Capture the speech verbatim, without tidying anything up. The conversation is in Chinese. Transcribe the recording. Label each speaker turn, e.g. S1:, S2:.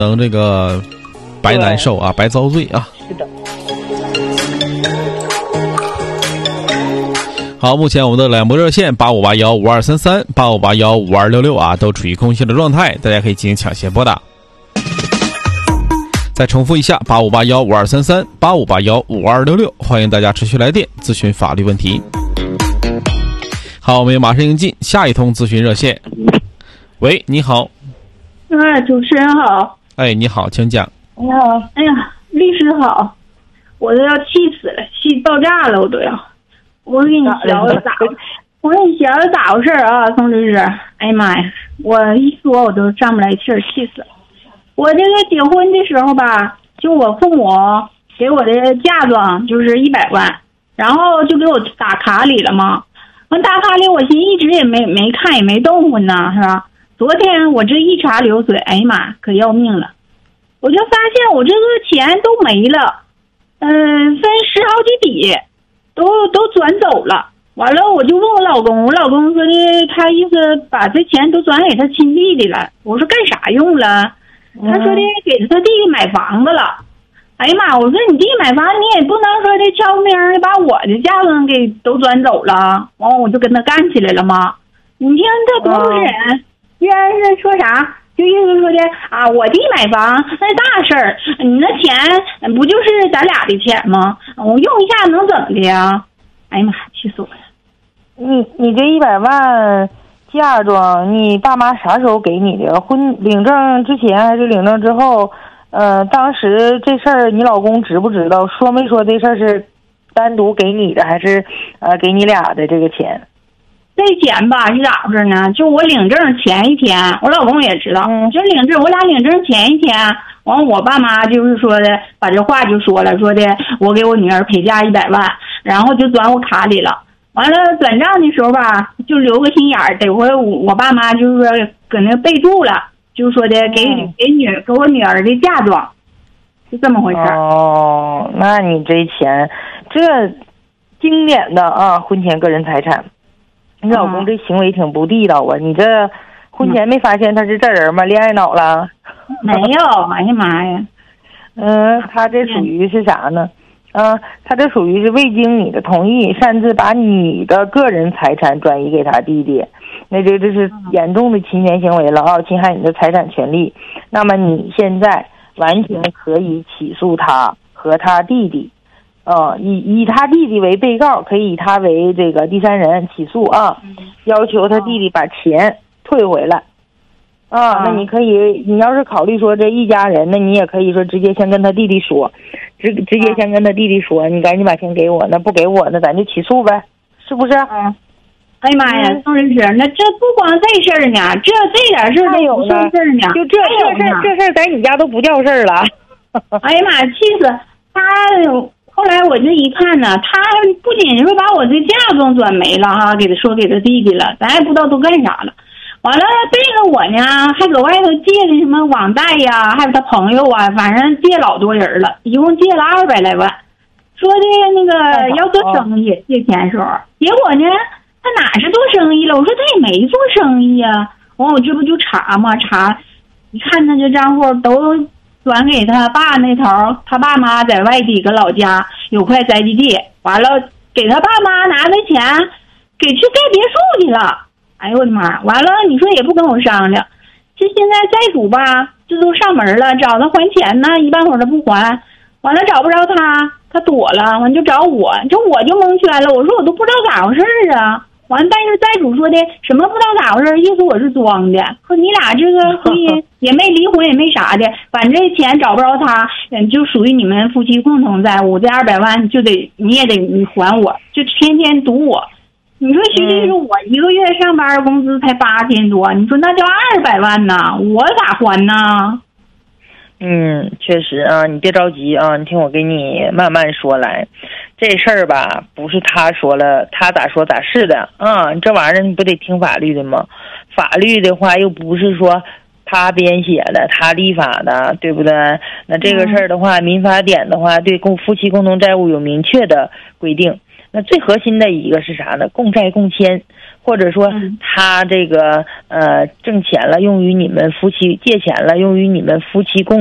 S1: 能这个白难受啊，白遭罪啊。
S2: 是的。
S1: 好，目前我们的两拨热线八五八幺五二三三、八五八幺五二六六啊，都处于空闲的状态，大家可以进行抢先拨打。再重复一下，八五八幺五二三三、八五八幺五二六六，欢迎大家持续来电咨询法律问题。好，我们也马上迎进下一通咨询热线。喂，你好。
S3: 哎，主持人好。
S1: 哎，你好，请讲。
S3: 你好。哎呀，律师好，我都要气死了，气爆炸了，我都要。我给你聊聊咋，我给你聊聊咋回事啊，宋律师。哎呀妈呀，我一说我都上不来气儿，气死了。我这个结婚的时候吧，就我父母给我的嫁妆就是一百万，然后就给我打卡里了嘛。完打卡里，我寻一直也没没看也没动换呢，是吧？昨天我这一查流水，哎呀妈，可要命了！我就发现我这个钱都没了，嗯、呃，分十好几笔，都都转走了。完了，我就问我老公，我老公说的，他意思把这钱都转给他亲弟弟了。我说干啥用了？他说的给他弟弟买房子了。哎呀妈！我说你弟买房，你也不能说的悄不明的把我的嫁妆给都转走了。完我就跟他干起来了嘛。你听他多不是人，居然是说啥？就意思说的啊，我弟买房那是大事儿，你那钱不就是咱俩的钱吗？我用一下能怎么的呀？哎呀妈，气死我了！
S2: 你你这一百万嫁妆，你爸妈啥时候给你的？婚领证之前还是领证之后？呃，当时这事儿你老公知不知道？说没说这事儿是单独给你的，还是呃给你俩的这个钱？
S3: 这钱吧是咋回事呢？就我领证前一天，我老公也知道，嗯，就领证，我俩领证前一天，完我爸妈就是说的，把这话就说了，说的我给我女儿陪嫁一百万，然后就转我卡里了。完了转账的时候吧，就留个心眼儿，得回我我爸妈就是说搁那备注了。就是说的给、嗯、给女给我女儿的嫁妆，是这么回事。
S2: 哦，那你这钱，这经典的啊，婚前个人财产，你老公这行为挺不地道啊！你这婚前没发现他是这人吗？恋爱脑了？
S3: 没有，哎呀妈呀！
S2: 嗯，他这属于是啥呢？啊，他这属于是未经你的同意，擅自把你的个人财产转移给他弟弟。那这这是严重的侵权行为了啊，侵害你的财产权利。那么你现在完全可以起诉他和他弟弟，呃，以以他弟弟为被告，可以以他为这个第三人起诉啊，要求他弟弟把钱退回来。啊，那你可以，你要是考虑说这一家人，那你也可以说直接先跟他弟弟说，直直接先跟他弟弟说，你赶紧把钱给我，那不给我，那咱就起诉呗，是不是？
S3: 嗯。哎呀妈呀，宋律师，那这不光这事儿呢，这这点事儿都不算事儿呢，
S2: 就这这事儿，这事儿在你家都不叫事儿了。
S3: 哎呀妈呀，气死他！后来我这一看呢，他不仅是把我这嫁妆转没了哈，给他说给他弟弟了，咱也不知道都干啥了。完了，对着我呢，还搁外头借的什么网贷呀，还有他朋友啊，反正借老多人了，一共借了二百来万。说的那个要做生意，借钱时候，结果呢？他哪是做生意了？我说他也没做生意呀、啊。完我这不就查嘛查，一看他这账户都转给他爸那头，他爸妈在外地搁老家有块宅基地，完了给他爸妈拿的钱给去盖别墅去了。哎呦我的妈！完了你说也不跟我商量，这现在债主吧，这都上门了，找他还钱呢，一半会儿他不还，完了找不着他，他躲了，完就找我，这我就蒙圈了。我说我都不知道咋回事啊。完，但是债主说的什么不知道咋回事，意思我是装的。说你俩这个婚姻也没离婚也没啥的，反正这钱找不着他，嗯，就属于你们夫妻共同债务，这二百万就得你也得你还我，就天天堵我。你说徐律师，我一个月上班工资才八千多，你说那叫二百万呢，我咋还呢？
S2: 嗯，确实啊，你别着急啊，你听我给你慢慢说来。这事儿吧，不是他说了，他咋说咋是的啊。这玩意儿你不得听法律的吗？法律的话又不是说他编写的，他立法的，对不对？那这个事儿的话，嗯、民法典的话，对共夫妻共同债务有明确的规定。 那最核心的一个是啥呢？共债共签，或者说他这个呃挣钱了用于你们夫妻，借钱了用于你们夫妻共